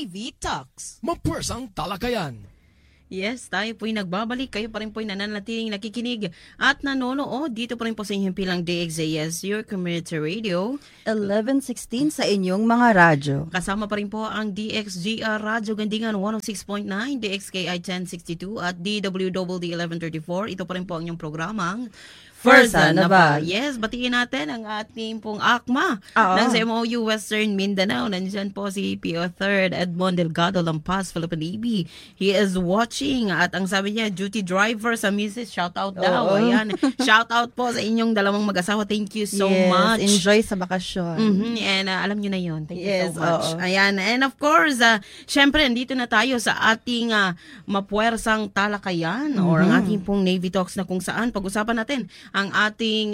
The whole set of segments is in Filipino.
Navy Talks. Mapuwersang talakayan. Yes, tayo po'y nagbabalik. Kayo pa rin po'y nananatiling nakikinig at nanonood dito pa rin po sa inyong pilang DXAS, your community radio. 1116 sa inyong mga radyo. Kasama pa rin po ang DXGR Radyo Gandingan 106.9, DXKI 1062 at DWWD 1134. Ito pa rin po ang inyong programang First na ba? Yes, batiin natin ang ating pong ACMA ng MOU Western Mindanao. Nandiyan po si PO3 Edmond Delgado Lampas, Philippine Navy. He is watching at ang sabi niya, duty driver sa Mrs. Shoutout daw. Ayan, shoutout po sa inyong dalawang mag-asawa. Thank you so much. Enjoy sa bakasyon. And alam nyo na yun. Thank you so much. Ayan, and of course, syempre, dito na tayo sa ating mapuwersang talakayan or ang ating pong Navy Talks na kung saan pag-usapan natin ang ating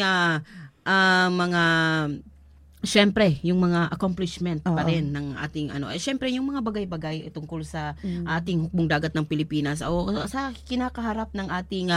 mga syempre yung mga accomplishment pa rin ng ating syempre yung mga bagay-bagay tungkol sa ating hukbong dagat ng Pilipinas o sa kinakaharap ng ating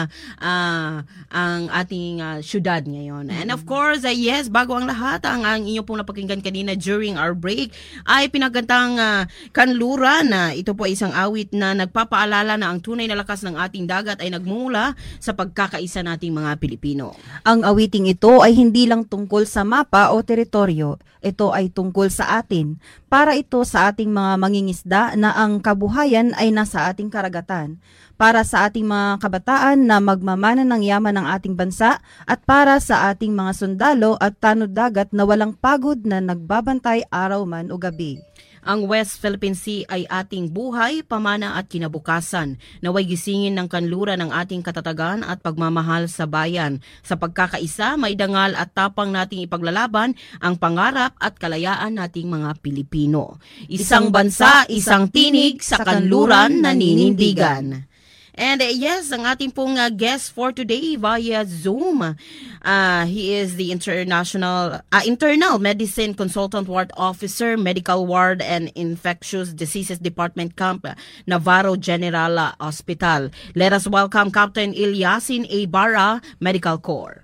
ang ating syudad ngayon. And of course, yes, bago ang lahat, ang inyo pong napakinggan kanina during our break ay pinagkantang Kanluran. Ito po ay isang awit na nagpapaalala na ang tunay na lakas ng ating dagat ay nagmumula sa pagkakaisa nating mga Pilipino. Ang awiting ito ay hindi lang tungkol sa mapa o teritoryo. Ito ay tungkol sa atin. Para ito sa ating mga mangingisda na ang kabuhayan ay nasa ating karagatan. Para sa ating mga kabataan na magmamana ng yaman ng ating bansa at para sa ating mga sundalo at tanod dagat na walang pagod na nagbabantay araw man o gabi. Ang West Philippine Sea ay ating buhay, pamana at kinabukasan. Naway gisingin ng kanluran ng ating katatagan at pagmamahal sa bayan. Sa pagkakaisa, may dangal at tapang nating ipaglalaban ang pangarap at kalayaan nating mga Pilipino. Isang bansa, isang tinig, sa kanluran naninindigan. And yes, ang ating pong guest for today via Zoom. He is the Internal Medicine Consultant Ward Officer, Medical Ward and Infectious Diseases Department Camp, Navarro General Hospital. Let us welcome Captain Ilyasin A. Barra, Medical Corps.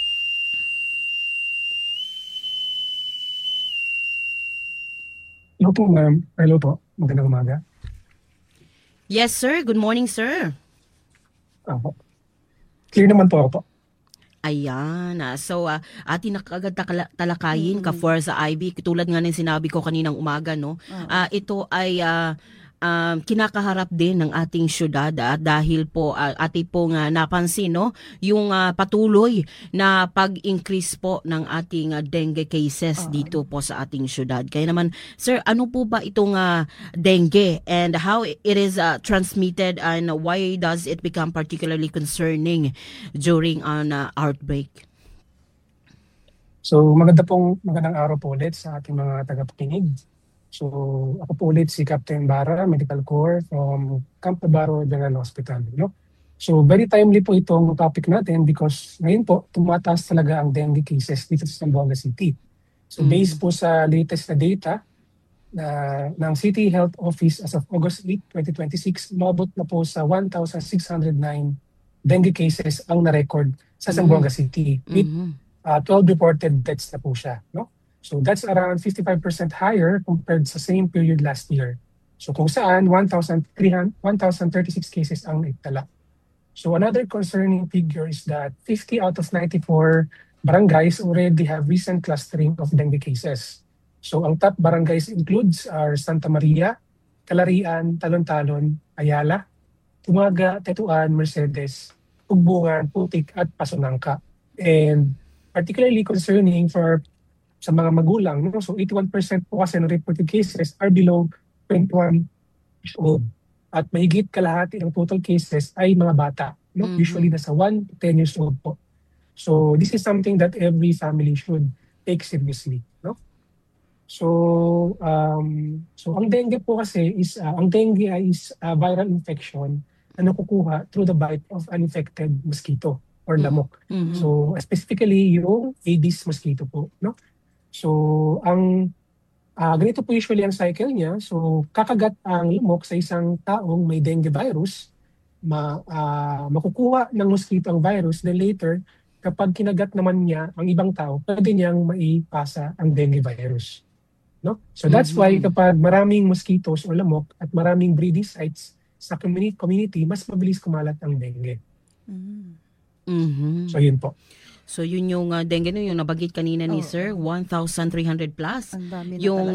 Hello po, ma'am. Hello po. Magandang umaga. Yes, sir. Good morning, sir. Clear naman po ako po. Ayan. So, atin na kagad talakayin ka for sa IB. Tulad nga ng sinabi ko kaninang umaga, no? Ito ay kinakaharap din ng ating syudad dahil po ating pong napansin, no? Yung patuloy na pag-increase po ng ating dengue cases dito po sa ating syudad. Kaya naman, sir, ano po ba itong dengue and how it is transmitted and why does it become particularly concerning during an outbreak? So, magandang araw po ulit sa ating mga tagapakinig. So, ako po ulit si Captain Barra, Medical Corps from Camp Navarro General Hospital. No? So, very timely po itong topic natin because ngayon po, tumataas talaga ang dengue cases dito sa Zamboanga City. So, based po sa latest na data ng City Health Office as of August 8, 2026, umabot na po sa 1,609 dengue cases ang na-record sa Zamboanga City with 12 reported deaths na po siya. No? So that's around 55% higher compared sa same period last year. So kung saan 1,036 cases ang naitala. So another concerning figure is that 50 out of 94 barangays already have recent clustering of dengue cases. So ang top barangays includes are Santa Maria, Calarian, Talon-Talon, Ayala, Tumaga, Tetuan, Mercedes, Ugbungan, Putik at Pasunangka. And particularly concerning sa mga magulang, no? So 81% po kasi ng reported cases are below 21 years old. At mahigit kalahati ng total cases ay mga bata. No? Usually nasa 1 to 10 years old po. So this is something that every family should take seriously. No? So ang dengue po kasi is, ang dengue is a viral infection na nakukuha through the bite of an infected mosquito or lamok. So specifically yung Aedes mosquito po. No? So, ganito po usually ang cycle niya. So, kakagat ang lamok sa isang taong may dengue virus, makukuha ng mosquito ang virus, then later, kapag kinagat naman niya ang ibang tao, pwede niyang maipasa ang dengue virus. no? So that's why kapag maraming mosquitoes o lamok at maraming breeding sites sa community, mas mabilis kumalat ang dengue. So yun po. So yun yung dengue no, yung nabanggit kanina ni Sir, 1,300 plus. Ang dami na Yung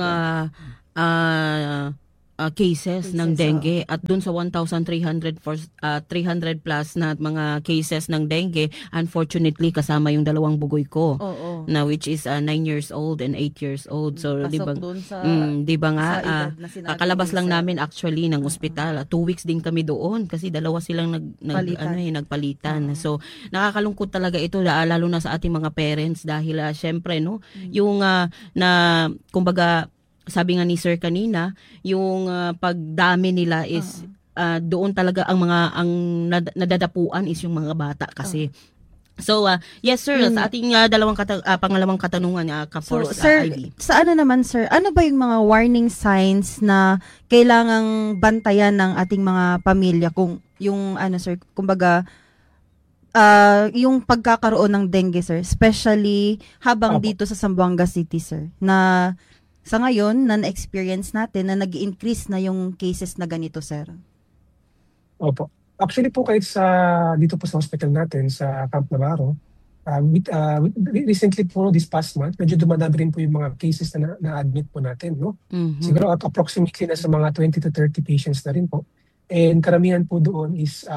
talaga. Cases ng dengue at dun sa 1,300 300 plus na mga cases ng dengue, unfortunately kasama yung dalawang bugoy ko. Na which is 9 years old and 8 years old. So di ba di ba nga kakalabas lang namin actually ng ospital. 2 weeks din kami doon kasi dalawa silang nagpalitan. So nakakalungkot talaga ito lalo na sa ating mga parents dahil syempre no yung na kumbaga sabi nga ni Sir kanina, yung pagdami nila is doon talaga ang nadadapuan is yung mga bata kasi. So, yes sir, sa ating pangalawang katanungan, so, sir, Ivy. Sa ano naman sir, ano ba yung mga warning signs na kailangang bantayan ng ating mga pamilya kung yung sir, kumbaga yung pagkakaroon ng dengue sir, especially habang dito sa Zamboanga City sir, na sa ngayon, na-experience natin na nag-increase na yung cases na ganito, sir? Opo. Actually po kahit dito po sa hospital natin, sa Camp Navarro, recently po, this past month, medyo dumadami rin po yung mga cases na na-admit po natin. No? Siguro approximately na sa mga 20 to 30 patients na rin po. And karamihan po doon is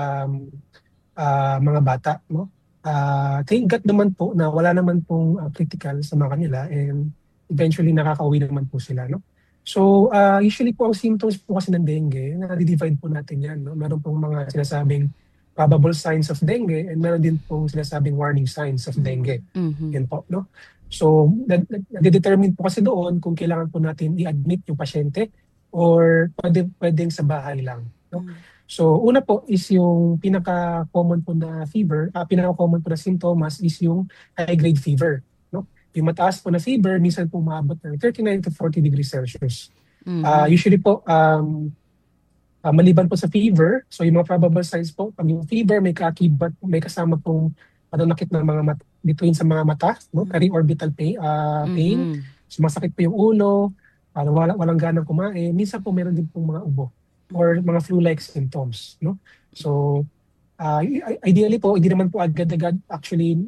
mga bata. No? Thank God naman po na wala naman pong critical sa mga kanila and eventually nakakauwi naman po sila, no? So, usually po ang symptoms po kasi ng dengue, na-divide po natin yan, no? Meron pong mga sinasabing probable signs of dengue and meron din pong sinasabing warning signs of dengue. Yan po, no? So, nade-determine po kasi doon kung kailangan po natin i-admit yung pasyente or pwedeng sa bahay lang, no? So, una po is yung pinaka-common po na fever, pinaka-common po na symptoms is yung high-grade fever. Yung mataas po na fever, minsan po umabot ng 39 to 40 degrees Celsius. Usually po, maliban po sa fever, so yung mga probable signs po, pag yung fever, may kaakibat, may kasama pong pananakit ng mga mata, between sa mga mata, no? Periorbital pain, sumasakit po yung ulo, walang ganang kumain, minsan po meron din pong mga ubo or mga flu-like symptoms. No? So, ideally po, hindi naman po agad-agad actually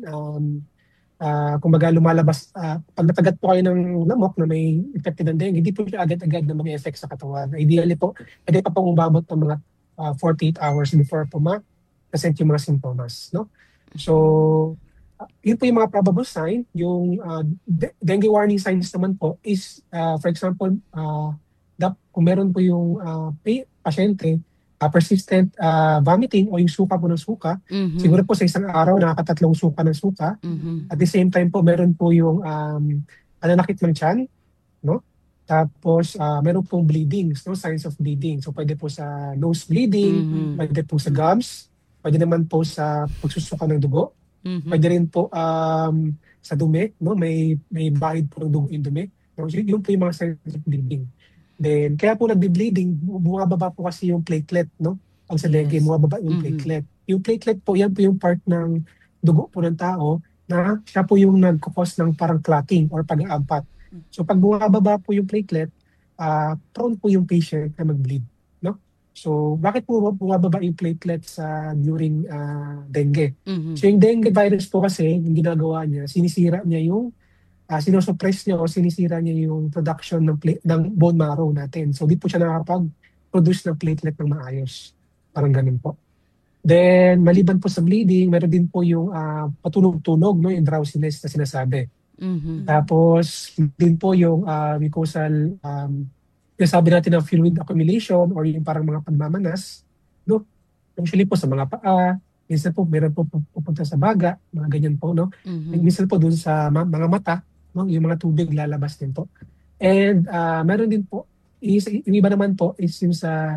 kumbaga lumalabas, pag natagat po kayo ng lamok na may effective ng dengue, hindi po siya agad-agad na mag-effect sa katawan. Ideally po, pwede pa pong umabot ng mga 48 hours before po ma-present yung mga symptoms. No? So, yun po yung mga probable sign. Yung dengue warning signs naman po is, for example, kung meron po yung pasyente, persistent vomiting o yung suka po ng suka. Siguro po sa isang araw nakakatatlong suka ng suka. At the same time po meron po yung pananakit ng tiyan, no? Tapos meron pong bleedings, no? Signs of bleeding. So pwede po sa nose bleeding, pwede po sa gums, pwede naman po sa pagsusuka ng dugo. Pwede rin po sa dumi, no? May bahid po ng dugo yung dumi. No? Yun po yung mga signs of bleeding. Then, kaya po nagbe-bleeding, bumababa po kasi yung platelet, no? Pag sa dengue, bumababa yung platelet. Yung platelet po, yan po yung part ng dugo po ng tao na siya po yung nagkukos ng parang clotting or pag-aampat. So, pag bumababa po yung platelet, prone po yung patient na mag-bleed, no? So, bakit po bumababa yung platelet during dengue? So, yung dengue virus po kasi, yung ginagawa niya, sinisira niya yung sinosuppress niya o sinisira niya yung production ng bone marrow natin. So, di po siya nakakapag-produce ng platelet ng maayos. Parang ganun po. Then, maliban po sa bleeding, meron din po yung patunog-tunog, no? Yung drowsiness na sinasabi. Tapos, din po yung mucosal, sabi natin ng fluid accumulation or yung parang mga pagmamanas. No? Usually po sa mga paa, minsan po meron po pupunta sa baga, mga ganyan po. No? Minsan po dun sa mga mata, no? Yung mga tubig lalabas din po. And meron din po, yung iba naman po is yung sa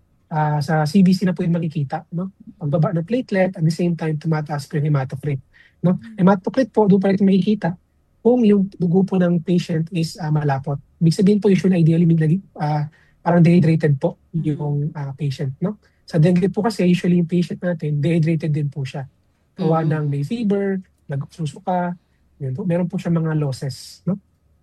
CBC na po yung makikita. No? Pagbaba ng platelet, at the same time, tumataas po yung hematocrit. No? Hematocrit po, doon pa rin makikita kung yung dugo po ng patient is malapot. Ibig sabihin po, usually, ideally, parang dehydrated po yung patient. No? Sa dengue po kasi, usually yung patient natin, dehydrated din po siya. Gawa ng may fever, nagsusuka, meron po siya mga losses. No?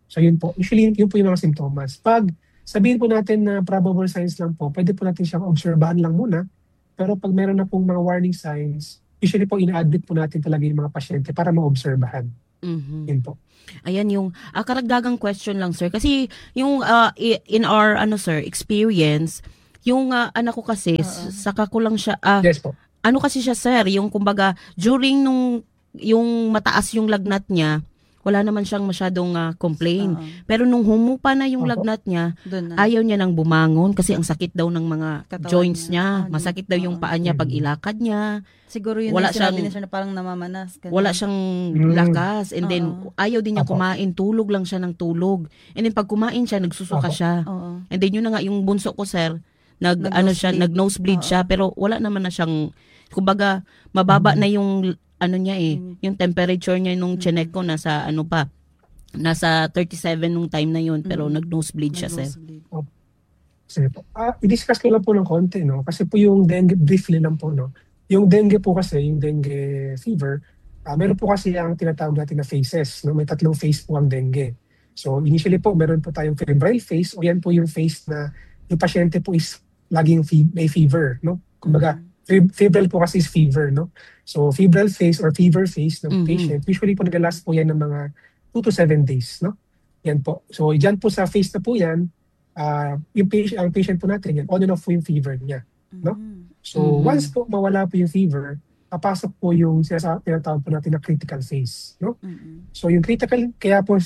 So yun po, usually yun po yung mga simptomas. Pag sabihin po natin na probable signs lang po, pwede po natin siyang obserbahan lang muna. Pero pag meron na pong mga warning signs, usually po ina-admit po natin talaga yung mga pasyente para ma-obserbahan. Yun po. Ayan yung karagdagang question lang, sir. Kasi yung in our sir experience, yung anak ko kasi saka ko lang siya Yes po. ano kasi siya, sir, yung kumbaga during yung mataas yung lagnat niya, wala naman siyang masyadong complain. Pero nung humupa na yung lagnat niya, ayaw niya nang bumangon kasi ang sakit daw ng mga Katawan joints niya. niya. Masakit daw yung paa niya pag ilakad niya. Siguro yun Wala yung sinabi siyang- niya siya na parang namamanas. Ganun. Wala siyang lakas. And then, ayaw din niya kumain. Tulog lang siya ng tulog. And then, pag kumain siya, nagsusuka siya. Oo. And then, yun na nga, yung bunso ko, sir, Nag-nosebleed. nag-nosebleed siya, pero wala naman na siyang, kumbaga, mababa na yung, niya yung temperature niya nung chinek ko, nasa nasa 37 nung time na yun, pero nag-nosebleed siya, sir. Sige po. I-discuss ko lang po ng konti, no? Kasi po yung dengue, briefly lang po, no? Yung dengue po kasi, yung dengue fever, meron po kasi ang tinatawag natin na phases, no? May 3 phase po ang dengue. So, initially po, meron po tayong febrile phase, o yan po yung phase na yung pasyente po is laging may fever, no? Kumbaga, febrile po kasi is fever, no? So, febrile phase or fever phase ng patient, usually po nag-last po yan ng mga 2 to 7 days, no? Yan po. So, dyan po sa phase na po yan, ang patient po natin yan, on and off po yung fever niya, no? So, once po mawala po yung fever, papasok po yung tinatawag po natin na critical phase, no? So, yung critical, kaya po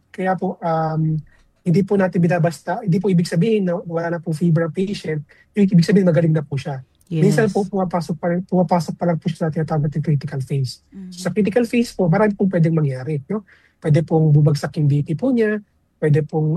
hindi po natin binabasta, hindi po ibig sabihin na wala na po fever ang patient, yung ibig sabihin magaling na po siya. Yes. Minsan po pumapasok pa lang po siya sa tinatawag natin critical phase. So, sa critical phase po, marami pong pwedeng mangyari, no? Pwede pong bubagsak yung BP po niya, pwede pong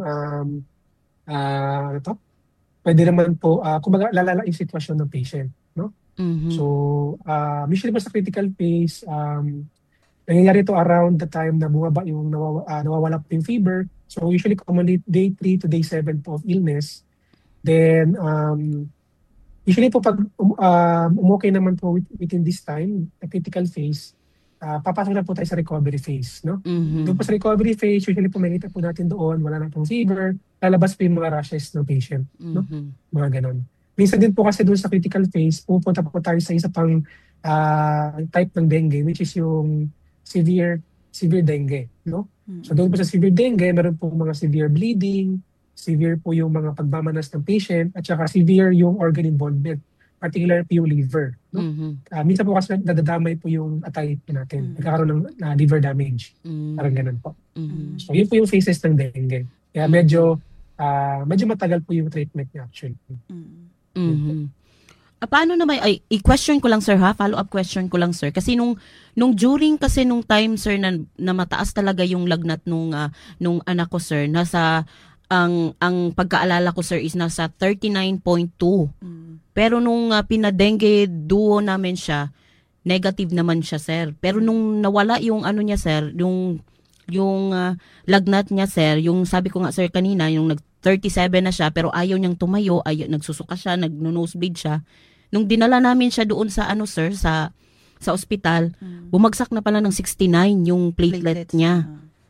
pwede naman po, kumbaga lalala yung sitwasyon ng patient, no? So, usually po sa critical phase, nangyayari to around the time na bumaba yung nawawala po yung fever. So, usually commonly day 3 to day 7 po of illness. Then, usually po pag umokay naman po within this time, the critical phase, papasok na po tayo sa recovery phase, no? Doon po sa recovery phase, usually po makita po natin doon, wala na pong fever, lalabas po yung mga rashes ng patient, no? Mga ganon. Minsan din po kasi doon sa critical phase, pupunta po tayo sa isa pang type ng dengue, which is yung severe dengue, no? So doon po sa severe dengue, meron po mga severe bleeding, severe po yung mga pagmamanas ng patient, at saka severe yung organ involvement, particular po yung liver, no? Minsan po kasi nadadamay po yung atay natin, nagkakaroon ng liver damage, parang ganun po. So yun po yung phases ng dengue. Kaya medyo matagal po yung treatment niya actually. Paano naman, i-question ko lang, sir, ha? Follow-up question ko lang, sir. Kasi nung during kasi nung time, sir, na mataas talaga yung lagnat nung anak ko, sir, nasa, ang pagkaalala ko, sir, is nasa 39.2. Pero nung pinadengue duo namin siya, negative naman siya, sir. Pero nung nawala yung niya, sir, yung lagnat niya, sir, yung sabi ko nga, sir, kanina, yung nag-37 na siya, pero ayaw niyang tumayo, nagsusuka siya, nag-nosebleed siya. Nung dinala namin siya doon sa sir, sa ospital, bumagsak na pala ng 69 yung platelet niya.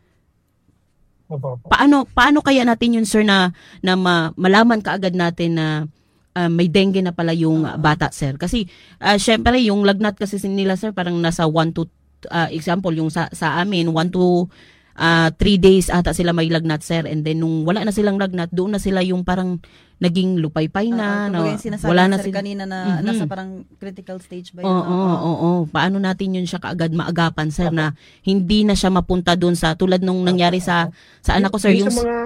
Paano kaya natin yun, sir, na malaman kaagad natin na may dengue na pala yung bata, sir? Kasi syempre yung lagnat kasi nila, sir, parang nasa 1 to example yung sa amin 1 to 3 days ata sila may lagnat, sir, and then nung wala na silang lagnat, doon na sila yung parang naging lupaypay na, wala na sila kanina na nasa parang critical stage ba yun? Oo. Paano natin yun siya kaagad maagapan, sir, na hindi na siya mapunta doon sa tulad nung nangyari sa anak ko, sir, yung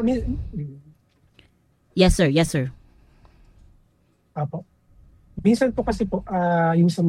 Yes, sir. Apo. Minsan po kasi po yung sa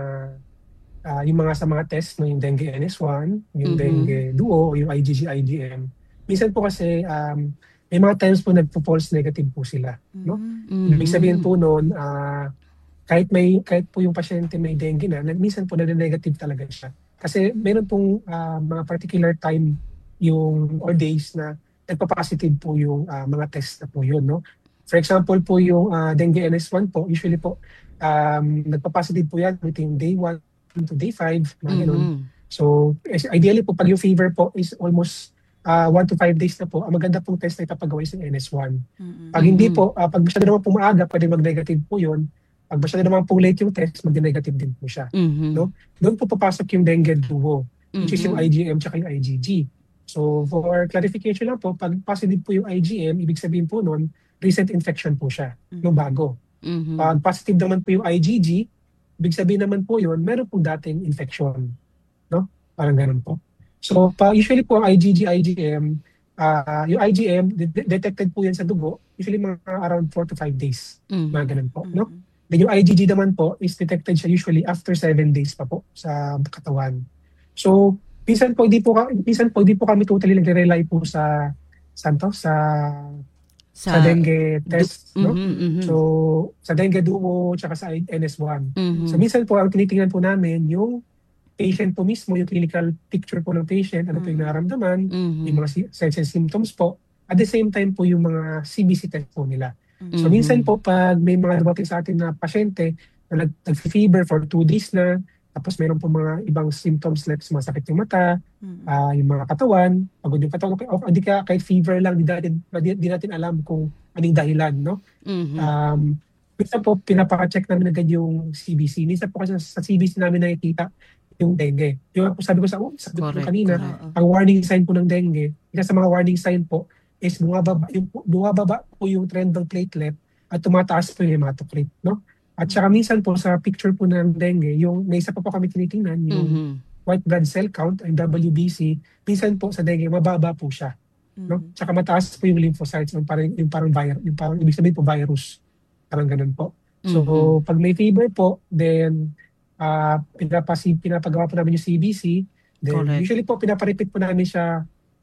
mga test no, yung dengue NS1, yung dengue duo, yung IgG IgM. Minsan po kasi may mga times po nagpo-false negative po sila, no? Ibig sabihin po noon kahit po yung pasyente may dengue na, minsan po nag-negative talaga siya. Kasi meron pong mga particular time or days na nagpa-positive po yung mga test na po yun, no? For example po yung dengue NS1 po, usually po nagpa-positive po yan within day 1 to day 5, mga ganun. So, ideally po, pag yung fever po is almost 1 to 5 days na po, ang maganda pong test na ipapagawa is yung NS1. Pag hindi po, pag masyado naman po maaga, pwede mag-negative po yun. Pag masyado naman po late yung test, mag-negative din po siya. No? Doon po papasok yung dengue duo, which is yung IgM tsaka yung IgG. So for clarification lang po, pag positive po yung IgM, ibig sabihin po nun, recent infection po siya, yung bago. Pag positive naman po yung IgG, ibig sabihin naman po yun, meron pong dating infection. No? Parang ganun po. So usually po ang IgG, IgM, yung IgM, detected po yan sa dugo, usually mga around 4 to 5 days. Mga ganun po. No? Then yung IgG naman po is detected siya usually after 7 days pa po sa katawan. So minsan po hindi po kami totally nagre-rely po sa dengue test, no? So sa dengue duo tsaka sa NS1. So minsan po ang tinitingnan po namin yung patient po mismo, yung clinical picture po ng patient, ano po yung nararamdaman, yung mga signs and symptoms po. At the same time po yung mga CBC test po nila. So minsan po pag may mga dumating sa atin na pasyente na nag-fever for 2 days na, tapos meron po mga ibang symptoms like sumasakit yung mata, yung mga katawan, pagod yung katawan, hindi ka kahit fever lang, di natin alam kung anong dahilan, no? Minsan po pinapaka-check namin agad yung CBC. Minsan po kasi sa CBC namin nakikita yung dengue. Yung sabi ko kanina, ang warning sign po ng dengue, isa sa mga warning sign po is bumababa po yung trend ng platelet at tumataas po yung hematocrit, no? At saka minsan po sa picture po ng dengue, yung may isa pa po kami tinitingnan, yung white blood cell count, yung WBC, minsan po sa dengue mababa po siya, no? Tsaka mataas po yung lymphocytes, yung parang ibig sabihin po virus. Parang ganun po. So pag may fever po, then pinapagawa po namin yung CBC, then usually po pinaparepeat po namin siya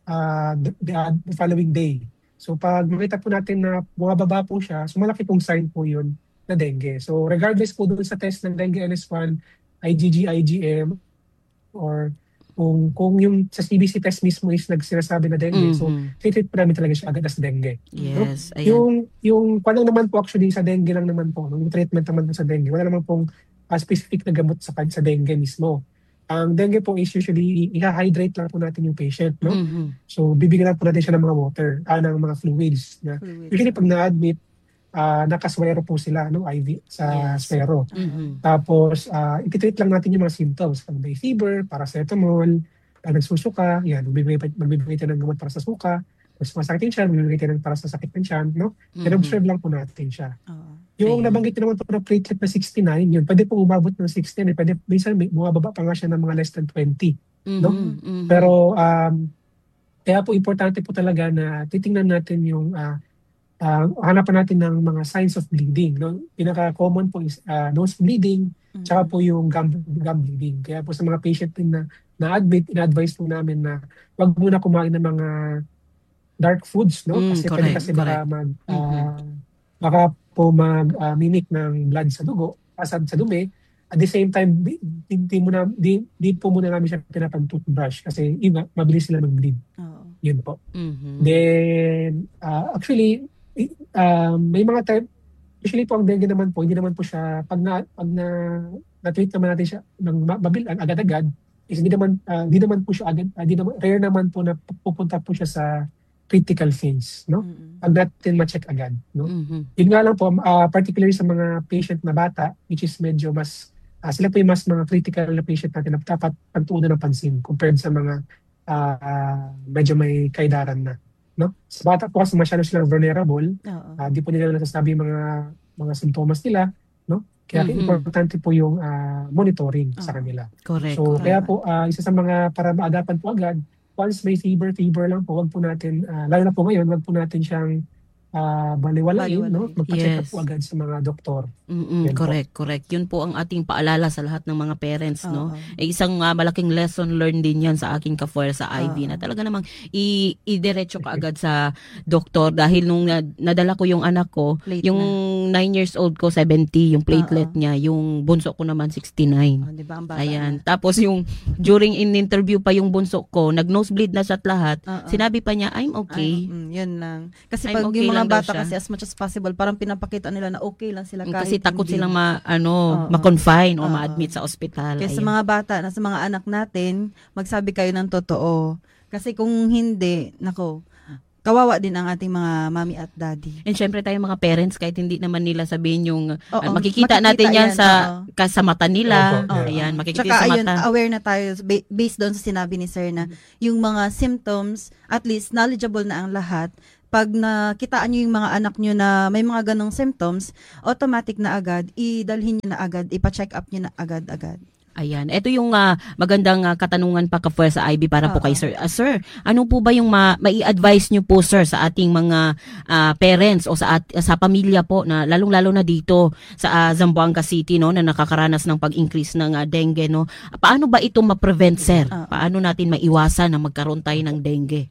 the following day. So pag makita po natin na bumababa po siya, so malaki pong sign po yun na dengue. So regardless po doon sa test ng dengue NS1, IgG, IgM, or kung yung sa CBC test mismo is nagsinasabi na dengue, so treat po namin talaga siya agad as dengue. Yes. So, yung lang naman po actually sa dengue lang naman po, yung treatment naman po sa dengue, wala naman pong specific na gamot sa dengue mismo. Ang dengue po is usually i-hydrate lang po natin yung patient, no? So bibigyan lang po natin siya ng mga water, ng mga fluids. Usually pag na-admit, nakaswero po sila, no, IV sa swero. Tapos i-treat lang natin yung mga symptoms. Pag may fever, paracetamol, nagsusuka, yan, magbibigay tayo ng gamot para sa suka. Pag sumasakit yung tiyan, magbibigay tayo para sa sakit ng tiyan, no? And observe lang po natin siya. Yung nabanggit naman po na platelet na 69, yun, pwede po umabot ng 16, pwede, minsan bumababa pa nga siya ng mga less than 20, no? Pero kaya po importante po talaga na titingnan natin yung hanapan natin ng mga signs of bleeding, no? Pinaka-common po is nose bleeding, tsaka po yung gum bleeding. Kaya po sa mga patient din na na-admit, ina-advise po namin na wag muna kumain ng mga dark foods, no? Kasi pwede kasi baka po mag-mimic ng blood sa dugo, sa dumi. At the same time, di po muna namin siya pinapag-toothbrush kasi mabilis sila mag-bleed. Yun po. Then, actually, may mga time, usually po ang dengue naman po, hindi naman po siya, pag na-treat naman natin siya ng agad-agad, is hindi naman po siya agad, rare naman po na pupunta po siya sa critical phase, no? Pag natin ma-check agad, no? Yun nga lang po, particularly sa mga patient na bata, which is medyo mas, sila po yung mas mga critical na patient natin na dapat pagtuunan ng pansin compared sa mga medyo may kaidaran na, no? Sa bata po kasi masyado silang vulnerable, di po nila nasasabi mga simptomas nila, no? Kaya importante po yung monitoring sa kanila. Correct. So, kaya po, isa sa mga para maagapan po agad, once may fever lang po, wag po natin, lalo na po ngayon, wag po natin siyang baliwalain, no? Magpa-check up po agad sa mga doktor. Correct. Yun po ang ating paalala sa lahat ng mga parents, no? Isang malaking lesson learned din yan sa aking ka-FOIR sa IV na talaga namang i-diretso ka agad sa doktor dahil nung nadala ko yung anak ko, yung 9 years old ko 70 yung platelet niya, yung bunso ko naman 69. Diba, ayan. Tapos yung during in-interview pa yung bunso ko, nag-nosebleed na siya at lahat. Sinabi pa niya, I'm okay. Yun lang. Kasi pag yung mga bata kasi as much as possible, parang pinapakita nila na okay lang sila kahit kasi takot silang ma-confine o ma-admit sa ospital. Kaya sa mga bata, sa mga anak natin, magsabi kayo ng totoo. Kasi kung hindi, nako, kawawa din ang ating mga mami at daddy. And syempre tayong mga parents, kahit hindi naman nila sabihin yung makikita makikita natin yan sa mata nila. Opo, Ayan, makikita Tsaka sa ayun, mata. aware na tayo based doon sa sinabi ni Sir na yung mga symptoms, at least knowledgeable na ang lahat. Pag nakitaan nyo yung mga anak nyo na may mga ganong symptoms, automatic na agad, idalhin nyo na agad, ipa-check up nyo na agad-agad. Ayan. Ito yung magandang katanungan pa sa IB para po kay Sir. Sir, ano po ba yung mai-advise nyo po, Sir, sa ating mga parents o sa pamilya po, na lalong-lalo na dito sa Zamboanga City, no, na nakakaranas ng pag-increase ng dengue, no? Paano ba ito ma-prevent, Sir? Paano natin maiwasan na magkaroon tayo ng dengue?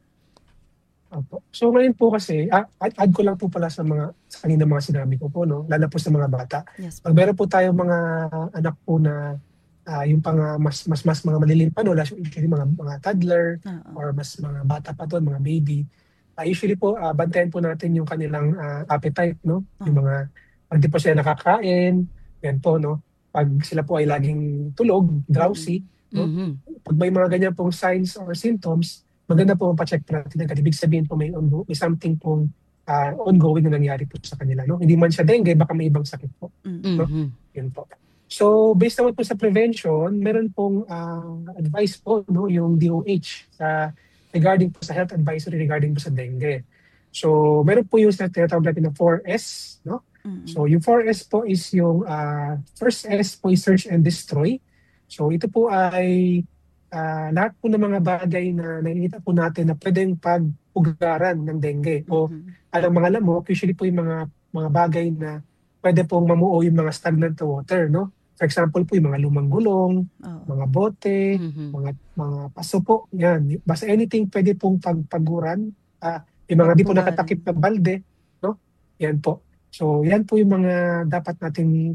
Opo. So ngayon po kasi, add ko lang po pala sa kanina mga sinabi ko po, no? Lalo po sa mga bata. Yes. Pag meron po tayo mga anak po na yung mas mga maliliit pa, no? Usually mga toddler or mas mga bata pa doon, mga baby. Usually po, bantayan po natin yung kanilang appetite, no? Yung mga, pag di po sila nakakain, yan po, no? Pag sila po ay laging tulog, drowsy, no? Pag may mga ganyan pong signs or symptoms, maganda po pa-check po natin agad. Ibig sabihin po may something pong ongoing na nangyari po sa kanila. No? Hindi man siya dengue, baka may ibang sakit po. No? Yun po. So, based naman po sa prevention, meron pong advice po, no, yung DOH regarding po sa health advisory regarding po sa dengue. So, meron po yung tinatawag natin na 4S. No? So, yung 4S po is yung first S po is search and destroy. So, ito po ay lahat po ng mga bagay na nakikita po natin na pwedeng pag-ugaran ng dengue o alang mga lamok, usually po yung mga bagay na pwede pong mamuo yung mga stagnant water, no? For example po yung mga lumang gulong, mga bote, mga paso po, yan. Basta anything pwede pong paguran, yung mga di po nakatakip na balde, no? Yan po. So yan po yung mga dapat nating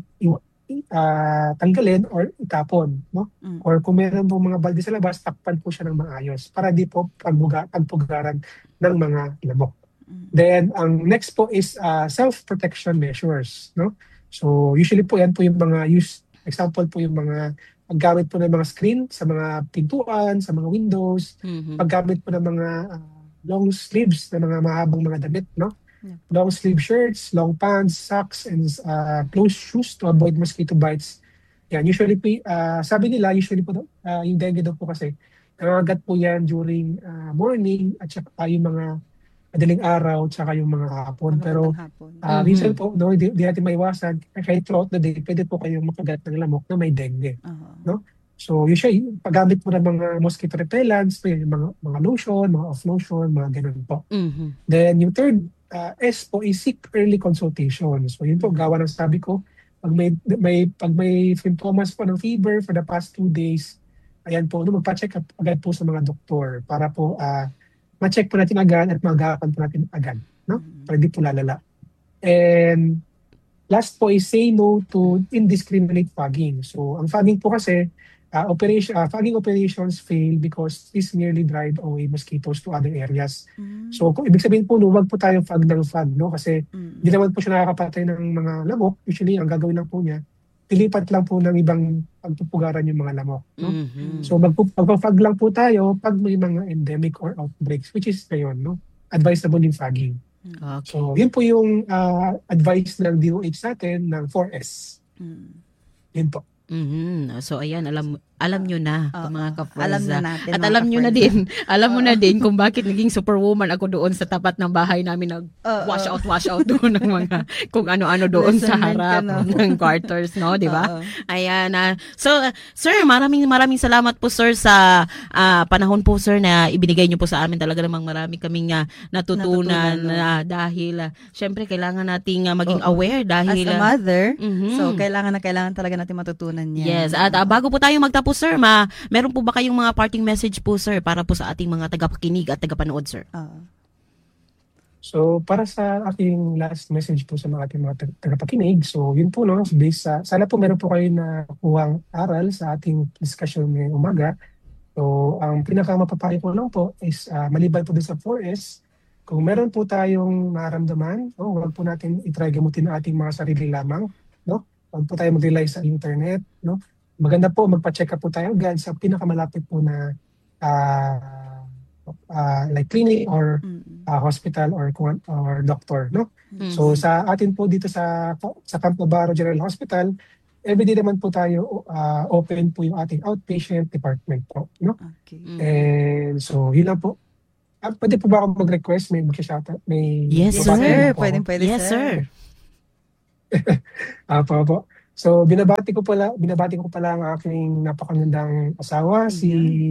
tanggalin or itapon, no? Or kung meron po mga balde sa labas, takpan po siya ng maayos para di po pagpugaran ng mga lamok. Then ang next po is self-protection measures, no? So usually po yan po yung mga example po yung mga paggamit po ng mga screen sa mga pintuan, sa mga windows, paggamit po ng mga long sleeves na mga mahabang mga damit, no? Long sleeve shirts, long pants, socks, and closed shoes to avoid mosquito bites. Yan, usually sabi nila, usually po yung dengue daw po kasi, nangagat po yan during morning at saka yung mga madaling araw at saka yung mga hapon. Pero minsan po, no, di natin maiwasan, kahit throughout the day, pwede po kayong makagat ng lamok na may dengue. No? So usually, paggamit mo ng mga mosquito repellents, yung mga lotion, mga off lotion, mga ganun po. Then yung third S po is seek early consultation. So yun po, gawa ng sabi ko, pag may symptoms po ng fever for the past 2 days, ayan po, magpa-check up agad po sa mga doktor para po ma-check po natin agad at mag-agapan po natin agad, no? Para hindi po lalala. And last po is say no to indiscriminate fogging. So ang fogging po kasi, fogging operations fail because this merely drive away mosquitoes to other areas. So kung ibig sabihin po, huwag po tayo fog ng fog, no? Kasi hindi naman po siya nakakapatay ng mga lamok. Usually, ang gagawin lang po niya, dilipat lang po ng ibang pagpupugaran yung mga lamok. No? So magpa-fog lang po tayo pag may mga endemic or outbreaks, which is ngayon, no? Advisable yung fogging. Okay. So yun po yung advice ng DOH natin ng 4S. Yun po. So ayan, alam nyo na, mga ka-Forza. Alam na natin. At alam nyo na din, mo na din kung bakit naging superwoman ako doon sa tapat ng bahay namin, wash out doon ng mga kung ano-ano doon sa harap ng quarters, no, di ba? Ayan. So, sir, maraming salamat po, sir, sa panahon po, sir, na ibinigay nyo po sa amin. Talaga namang marami kaming natutunan dahil, syempre, kailangan nating maging aware dahil as a mother, so kailangan talaga natin matutunan yan. Yes, at bago po tayo magtapos, sir, meron po ba kayong mga parting message po, sir, para po sa ating mga tagapakinig at tagapanood, sir? So, para sa aking last message po sa mga ating mga tagapakinig, so yun po, no, sana po meron po kayo na kuhang aral sa ating discussion ngayong umaga. So, ang pinaka-mapapayo ko lang po is maliban po din sa 4S, kung meron po tayong nararamdaman, huwag po natin itry gamutin ang ating mga sarili lamang, no? Huwag po tayo mag-rely sa internet, no? Maganda po, magpa-check up po tayo agad sa pinakamalapit po na like clinic or hospital or doctor, no? So sa atin po dito sa Camp Navarro General Hospital, everyday naman po tayo open po yung ating outpatient department po, no? Okay. And so yun lang po. Pwede po ba ako mag-request? May mag-shoutout? Yes, Sir. sir. Pwede, Yes, sir. Po. So binabati ko pala ang aking napakagandang asawa, si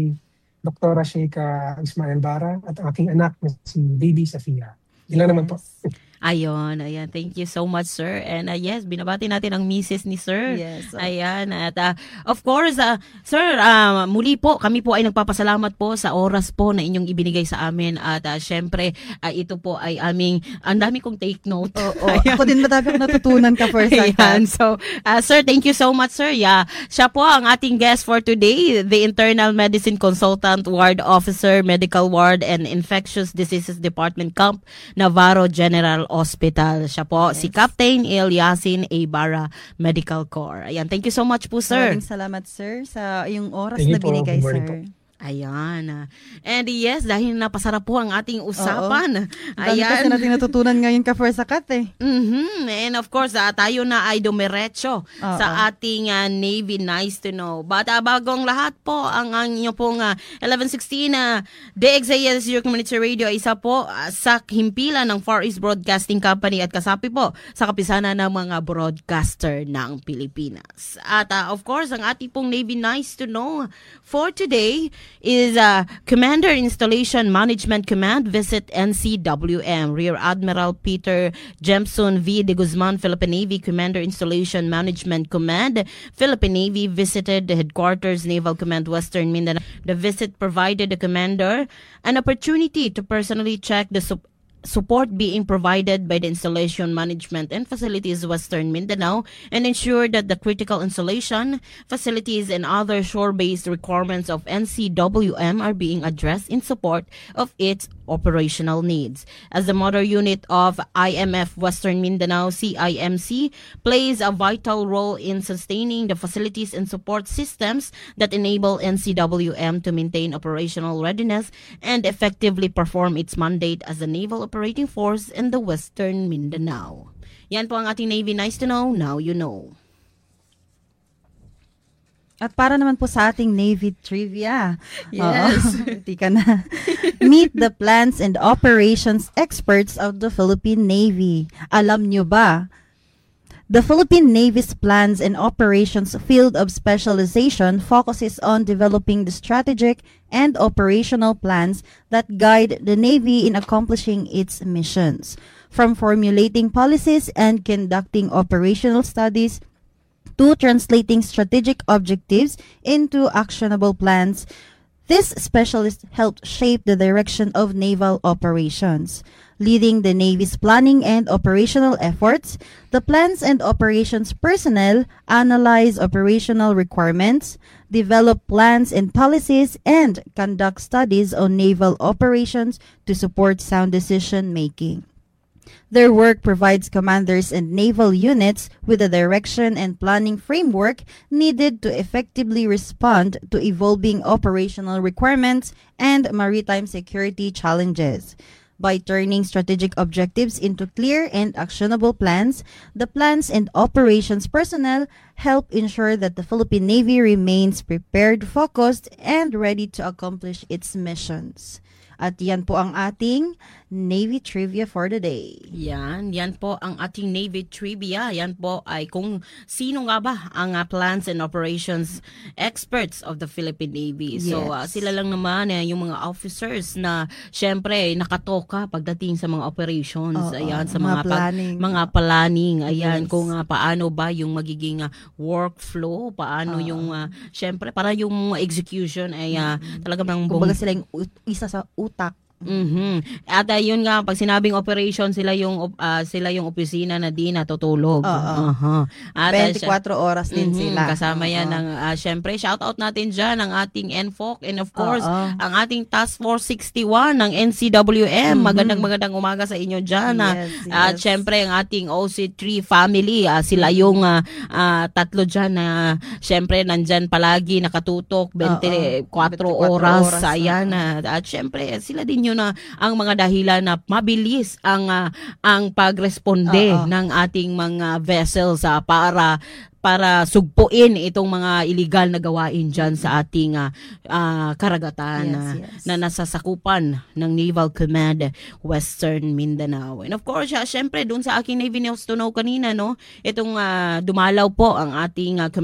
Dr. Sheikha Ismael Bara, at ang aking anak na si Baby Safia. Ilan naman po. Ayan. Thank you so much, sir. And yes, binabati natin ang misis ni sir. Yes. Ayan. At of course, sir, muli po, kami po ay nagpapasalamat po sa oras po na inyong ibinigay sa amin. At syempre, ito po ay ang dami kong take note. Oo. Ako din madami akong natutunan ka first time. Ayan. So, sir, thank you so much, sir. Yeah. Siya po ang ating guest for today, the Internal Medicine Consultant, Ward Officer, Medical Ward and Infectious Diseases Department, Camp Navarro General Hospital. Siya po, si Captain Eliasin A. Bara, Medical Corps. Ayan, thank you so much po, sir. Maraming salamat, sir, sa yung oras Thank na you po. binigay, Good morning sir. po. Ayan. And yes, dahil napasarap po ang ating usapan. Dami kasi natin natutunan ngayon ka first sakat eh. And of course, tayo na ay dumiretso sa ating Navy Nice to Know. But bagong lahat po, ang inyo pong 1116 DXAS Your Community Radio, isa po sa himpilan ng Far East Broadcasting Company at kasapi po sa kapisanan ng mga broadcaster ng Pilipinas. At of course, ang ating pong Navy Nice to Know for today is Commander Installation Management Command visit NCWM. Rear Admiral Peter Jemson V. de Guzman, Philippine Navy Commander Installation Management Command, Philippine Navy visited the Headquarters Naval Command Western Mindanao. The visit provided the commander an opportunity to personally check the support being provided by the Installation Management and Facilities Western Mindanao and ensure that the critical installation, facilities, and other shore-based requirements of NCWM are being addressed in support of its operational needs. As the mother unit of IMF Western Mindanao, CIMC, plays a vital role in sustaining the facilities and support systems that enable NCWM to maintain operational readiness and effectively perform its mandate as a naval operating force in the Western Mindanao. Yan po ang ating Navy Nice to Know, now you know. At para naman po sa ating Navy trivia. Yes. Tika na. Meet the plans and operations experts of the Philippine Navy. Alam nyo ba? The Philippine Navy's Plans and Operations Field of Specialization focuses on developing the strategic and operational plans that guide the Navy in accomplishing its missions. From formulating policies and conducting operational studies to translating strategic objectives into actionable plans, this specialist helped shape the direction of naval operations. Leading the Navy's planning and operational efforts, the plans and operations personnel analyze operational requirements, develop plans and policies, and conduct studies on naval operations to support sound decision-making. Their work provides commanders and naval units with the direction and planning framework needed to effectively respond to evolving operational requirements and maritime security challenges. By turning strategic objectives into clear and actionable plans, the plans and operations personnel help ensure that the Philippine Navy remains prepared, focused, and ready to accomplish its missions. At yan po ang ating Navy Trivia for the day. Yan po ang ating Navy Trivia. Yan po ay kung sino nga ba ang plans and operations experts of the Philippine Navy. Yes. So sila lang naman yung mga officers na syempre nakatoka pagdating sa mga operations. Ayan, sa mga planning. Ayan, Yes. kung paano ba yung magiging workflow, paano yung syempre para yung execution ay talagang Kumbaga sila yung isa sa utak At yun nga, pag sinabing operation, sila yung opisina na di natutulog. At 24 oras din sila. Kasama yan ng syempre shout out natin diyan ang ating NFOC and of course ang ating Task Force 61 ng NCWM. Magandang umaga sa inyo diyan. At syempre ang ating OC3 family, sila yung tatlo diyan na syempre nandyan palagi nakatutok 24 oras. Ayan. At syempre sila din yun na ang mga dahilan na mabilis ang pagresponde ng ating mga vessels para sugpuin itong mga illegal na gawain dyan sa ating karagatan na nasasakupan ng Naval Command Western Mindanao. And of course, syempre, dun sa aking Navy News to Know kanina, no, itong dumalaw po ang ating